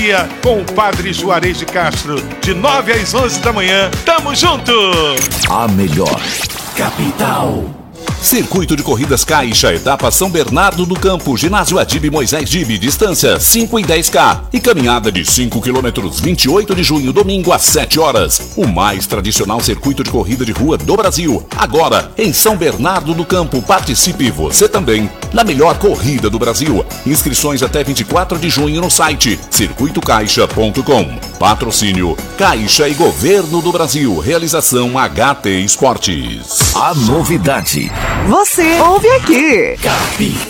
Com o Padre Juarez de Castro, de 9 às 11 da manhã. Tamo junto! A melhor capital. Circuito de Corridas Caixa, etapa São Bernardo do Campo, ginásio Adib Moisés Dib, distância 5 e 10K. E caminhada de 5 km, 28 de junho, domingo às 7 horas. O mais tradicional circuito de corrida de rua do Brasil. Agora, em São Bernardo do Campo, participe você também na melhor corrida do Brasil. Inscrições até 24 de junho no site circuitocaixa.com. Patrocínio Caixa e Governo do Brasil. Realização HT Esportes. A novidade você ouve aqui. Capital.